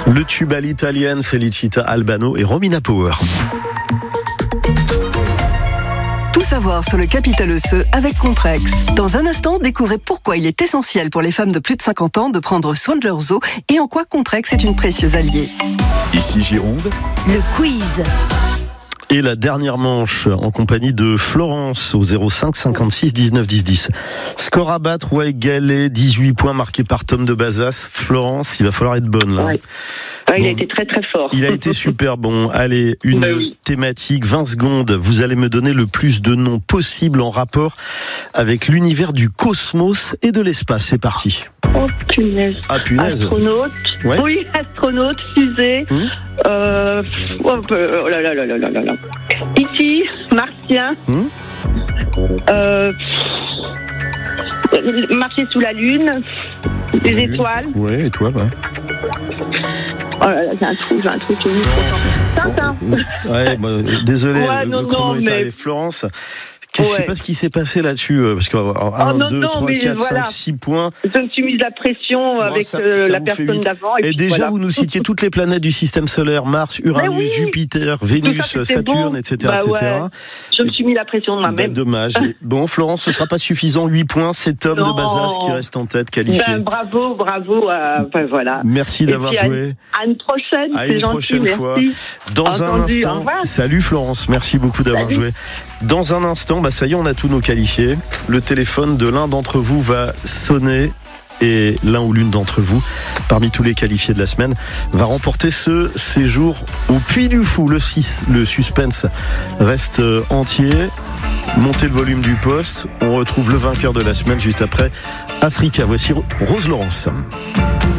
Le tube à l'italienne, Felicita Albano et Romina Power. Tout savoir sur le capital osseux avec Contrex. Dans un instant, découvrez pourquoi il est essentiel pour les femmes de plus de 50 ans de prendre soin de leurs os et en quoi Contrex est une précieuse alliée. Ici Gironde. Le quiz. Et la dernière manche en compagnie de Florence au 05 56 19 10 10. Score à battre ou à égaler, 18 points marqués par Tom de Bazas. Florence, il va falloir être bonne là. Ouais. Il a été très très fort. Il a été super bon. Allez, une thématique, 20 secondes. Vous allez me donner le plus de noms possible en rapport avec l'univers du cosmos et de l'espace. C'est parti. Oh punaise. Ah punaise. Astronaute. Ouais. Oui, astronaute, fusée. Oh là là là là là là. E.T., martien. Marcher sous la lune. Des étoiles. Oui, étoiles, ouais. Oh là là, j'ai un trou qui est mis trop Tintin. Ouais, désolé, Ouais, le non, chrono non, est mais- arrivé. Florence, je sais pas ce qui s'est passé là-dessus, parce que 1, non, 2, non, 3, mais 4, voilà. 5, 6 points. Je me suis mise la pression avec ça la vous fait personne vite. d'avant. Et puis déjà, voilà. vous nous citiez toutes les planètes du système solaire, Mars, Uranus, Mais oui. Jupiter, Tout Vénus, ça, c'était Saturne, bon. etc. Bah etc. ouais. Je me suis mis la pression moi-même. Dommage. Bon, Florence, ce sera pas suffisant. 8 points, c'est Tom Non. de Bazas qui reste en tête, qualifié. Bravo. Voilà. Merci Et d'avoir puis, joué. À une prochaine. À c'est une gentil, prochaine merci. fois. Dans un Entendu, au instant. revoir. Salut Florence, merci beaucoup d'avoir Salut. joué. Dans un instant, ça y est, on a tous nos qualifiés. Le téléphone de l'un d'entre vous va sonner et l'un ou l'une d'entre vous, parmi tous les qualifiés de la semaine, va remporter ce séjour au Puy du Fou. Le suspense reste entier. Montez le volume du poste. On retrouve le vainqueur de la semaine juste après Africa. Voici Rose Laurence.